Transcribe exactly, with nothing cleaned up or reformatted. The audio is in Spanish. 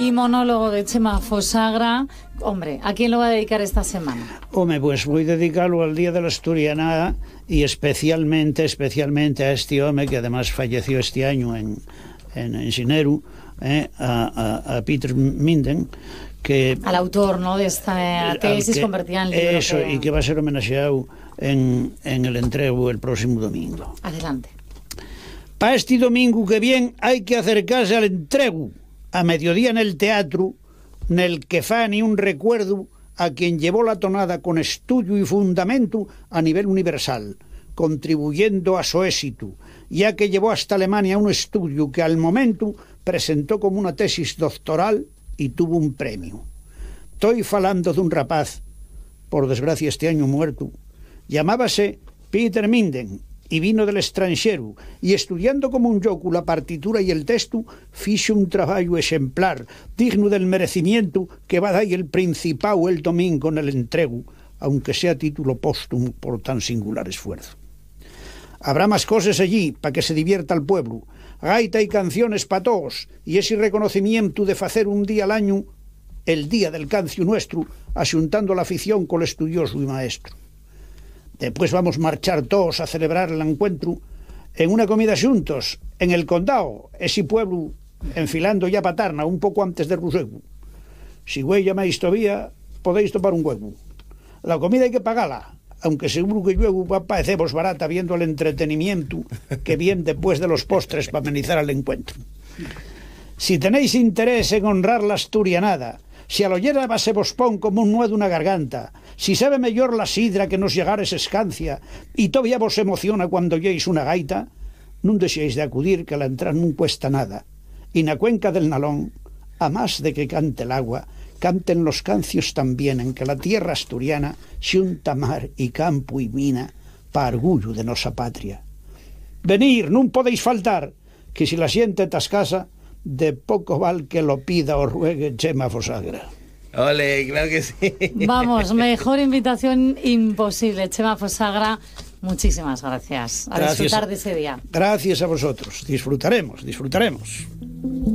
y monólogo de Chema Fosagra. Hombre, ¿a quién lo va a dedicar esta semana? Hombre, pues voy a dedicarlo al Día de la Asturianada y especialmente, especialmente a este hombre que además falleció este año en, en, en Sineru, eh, a, a, a Peter Minden, que... Al autor, ¿no?, de esta tesis que, convertida en libro. Eso, que... y que va a ser homenajeado en, en el entrego el próximo domingo. Adelante. Para este domingo que viene hay que acercarse al entrego a mediodía en el teatro, en el que fa ni un recuerdo a quien llevó la tonada con estudio y fundamento a nivel universal, contribuyendo a su éxito, ya que llevó hasta Alemania un estudio que al momento presentó como una tesis doctoral y tuvo un premio. Estoy falando de un rapaz, por desgracia este año muerto, llamábase Peter Minden, y vino del extranjero, y estudiando como un yocu la partitura y el texto, fixe un trabajo exemplar, digno del merecimiento que va a dar el Principado el domingo en el entrego, aunque sea título póstumo por tan singular esfuerzo. Habrá más cosas allí para que se divierta el pueblo, gaita y canciones para todos, y ese reconocimiento de facer un día al año el día del cancio nuestro, asuntando la afición con el estudioso y maestro. Después vamos a marchar todos a celebrar el encuentro en una comida juntos, en el condado, ese pueblo enfilando ya patarna, un poco antes de Rusegu. Si güey llamáis todavía, podéis topar un huevo. La comida hay que pagarla, aunque seguro que luego va a pareceros barata viendo el entretenimiento que viene después de los postres para amenizar el encuentro. Si tenéis interés en honrar la asturianada, si a lo llena se vos pon como un nudo una garganta, si sabe mejor la sidra que nos llegares escancia y todavía vos emociona cuando oyeis una gaita, non deixéis de acudir, que la entrada non cuesta nada. Y na cuenca del Nalón, a más de que cante el agua, canten los cancios también, en que la tierra asturiana xunta mar y campo y mina pa orgullo de nosa patria. Venir, non podéis faltar, que si la siente tascasa, de poco val que lo pida o ruegue Chema Fosagra. Ole, claro que sí. Vamos, mejor invitación imposible. Chema Fosagra, muchísimas gracias. A Gracias, disfrutar de ese día. Gracias a vosotros. Disfrutaremos, disfrutaremos.